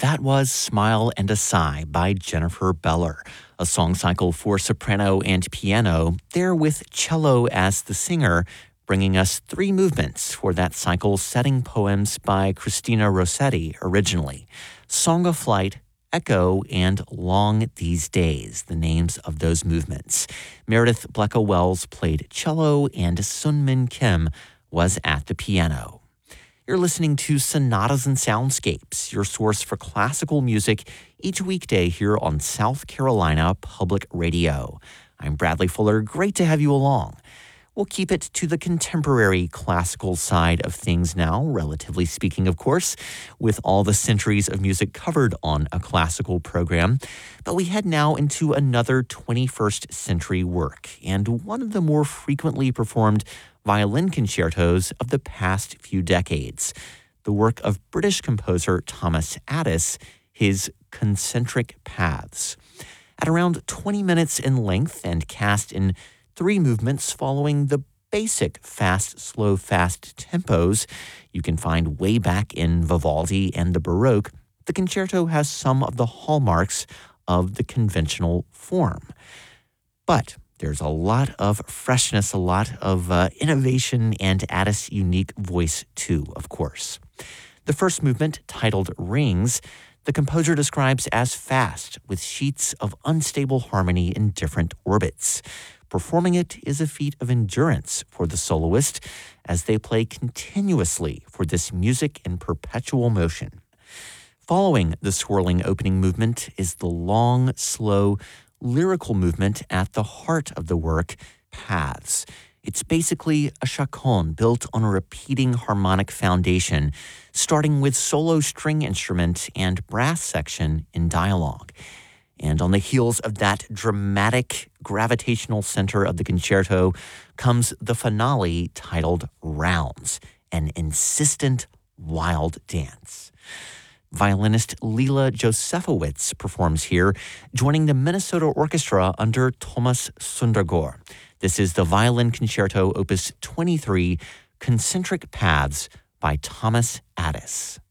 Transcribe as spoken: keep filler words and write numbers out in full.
That was Smile and a Sigh by Jennifer Beller, a song cycle for soprano and piano, there with cello as the singer, bringing us three movements for that cycle, setting poems by Christina Rossetti originally. Song of Flight, Echo, and Long These Days, the names of those movements. Meredith Blecka-Wells played cello, and Sunmin Kim was at the piano. You're listening to Sonatas and Soundscapes, your source for classical music, each weekday here on South Carolina Public Radio. I'm Bradley Fuller. Great to have you along. We'll keep it to the contemporary classical side of things now, relatively speaking, of course, with all the centuries of music covered on a classical program. But we head now into another twenty-first century work, and one of the more frequently performed violin concertos of the past few decades, the work of British composer Thomas Addis, his Concentric Paths. At around twenty minutes in length and cast in three movements following the basic fast, slow, fast tempos you can find way back in Vivaldi and the Baroque, the concerto has some of the hallmarks of the conventional form. But there's a lot of freshness, a lot of uh, innovation, and Addis' unique voice too, of course. The first movement, titled Rings, the composer describes as fast, with sheets of unstable harmony in different orbits. Performing it is a feat of endurance for the soloist as they play continuously for this music in perpetual motion. Following the swirling opening movement is the long, slow, lyrical movement at the heart of the work, Paths. It's basically a chaconne built on a repeating harmonic foundation, starting with solo string instrument and brass section in dialogue. And on the heels of that dramatic gravitational center of the concerto comes the finale titled Rounds, an insistent, wild dance. Violinist Leela Josefowitz performs here, joining the Minnesota Orchestra under Thomas Sundergaard. This is the Violin Concerto Opus twenty-three, Concentric Paths by Thomas Addis.